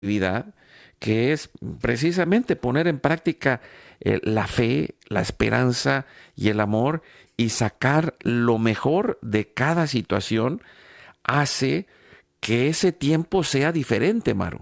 actividad que es precisamente poner en práctica la fe, la esperanza y el amor y sacar lo mejor de cada situación hace que ese tiempo sea diferente, Maru.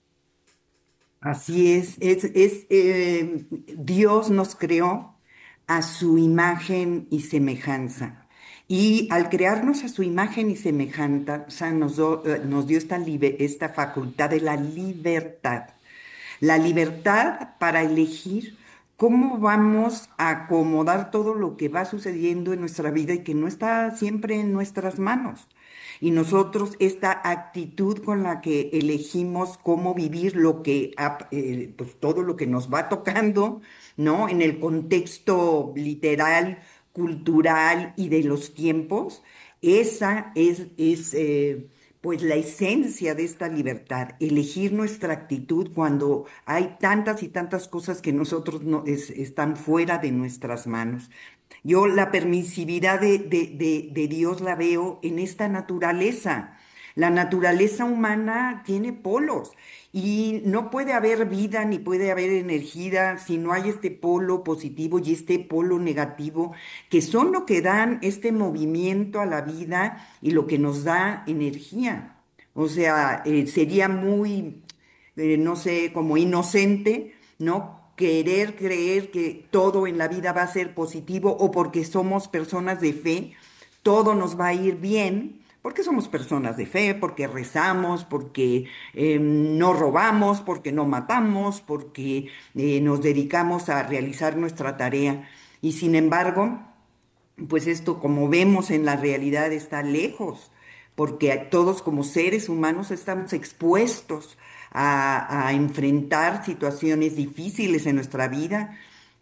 Así es, Dios nos creó a su imagen y semejanza. Y al crearnos a su imagen y semejanza, nos dio esta facultad de la libertad. La libertad para elegir cómo vamos a acomodar todo lo que va sucediendo en nuestra vida y que no está siempre en nuestras manos. Y nosotros, esta actitud con la que elegimos cómo vivir pues todo lo que nos va tocando, ¿no? En el contexto literal, cultural y de los tiempos, esa es pues la esencia de esta libertad, elegir nuestra actitud cuando hay tantas y tantas cosas que nosotros están fuera de nuestras manos. Yo la permisividad de Dios la veo en esta naturaleza. La naturaleza humana tiene polos y no puede haber vida ni puede haber energía si no hay este polo positivo y este polo negativo, que son lo que dan este movimiento a la vida y lo que nos da energía. O sea, sería muy, no sé, como inocente, ¿no? Querer creer que todo en la vida va a ser positivo o porque somos personas de fe, todo nos va a ir bien, porque somos personas de fe, porque rezamos, porque no robamos, porque no matamos, porque nos dedicamos a realizar nuestra tarea. Y sin embargo, pues esto, como vemos en la realidad, está lejos, porque todos como seres humanos estamos expuestos a enfrentar situaciones difíciles en nuestra vida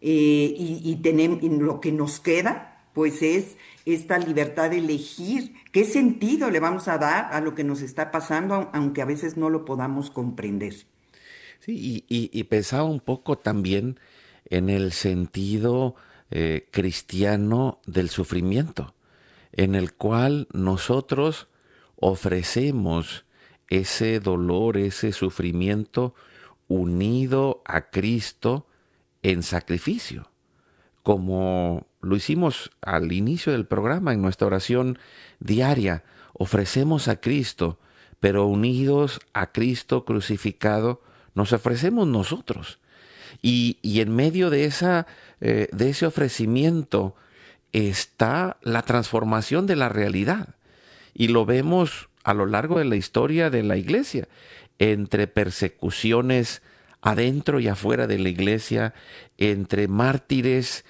y lo que nos queda, pues es esta libertad de elegir qué sentido le vamos a dar a lo que nos está pasando, aunque a veces no lo podamos comprender. Sí, y pensaba un poco también en el sentido cristiano del sufrimiento, en el cual nosotros ofrecemos ese dolor, ese sufrimiento unido a Cristo en sacrificio, como lo hicimos al inicio del programa en nuestra oración diaria. Ofrecemos a Cristo, pero unidos a Cristo crucificado, nos ofrecemos nosotros. Y en medio de ese ofrecimiento está la transformación de la realidad. Y lo vemos a lo largo de la historia de la iglesia, entre persecuciones adentro y afuera de la iglesia, entre mártires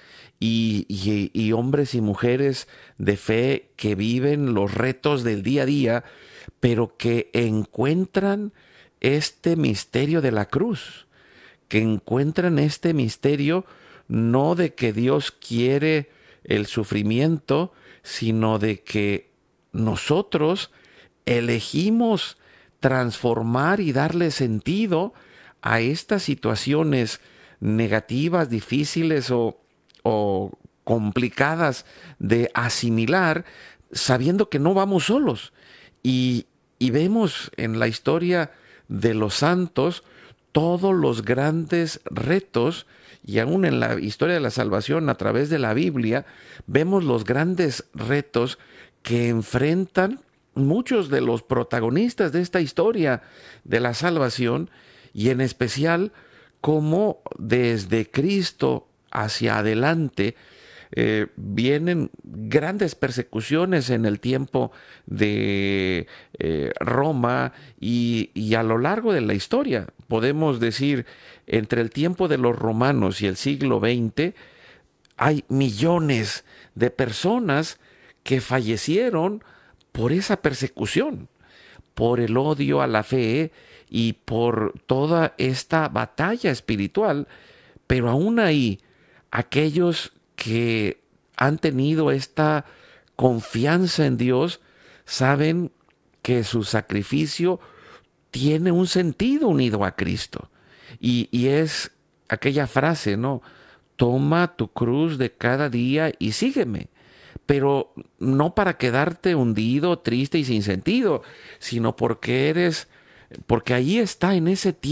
y hombres y mujeres de fe que viven los retos del día a día, pero que encuentran este misterio de la cruz, que encuentran este misterio no de que Dios quiere el sufrimiento, sino de que nosotros elegimos transformar y darle sentido a estas situaciones negativas, difíciles o complicadas de asimilar, sabiendo que no vamos solos. Y, y vemos en la historia de los santos todos los grandes retos, y aún en la historia de la salvación a través de la Biblia, vemos los grandes retos que enfrentan muchos de los protagonistas de esta historia de la salvación, y en especial cómo desde Cristo hacia adelante vienen grandes persecuciones en el tiempo de Roma y a lo largo de la historia. Podemos decir, entre el tiempo de los romanos y el siglo XX, hay millones de personas que fallecieron por esa persecución, por el odio a la fe y por toda esta batalla espiritual. Pero aún ahí, aquellos que han tenido esta confianza en Dios saben que su sacrificio tiene un sentido unido a Cristo. Y es aquella frase, ¿no? Toma tu cruz de cada día y sígueme. Pero no para quedarte hundido, triste y sin sentido, sino porque eres porque ahí está en ese